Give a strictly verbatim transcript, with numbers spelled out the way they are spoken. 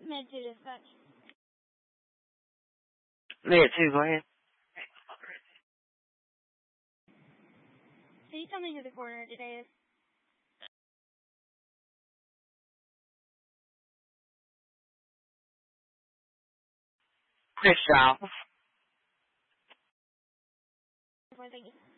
Med two dispatch. Med two, go ahead. Can you tell me who the coroner today is? Chris Shaw. Thank you.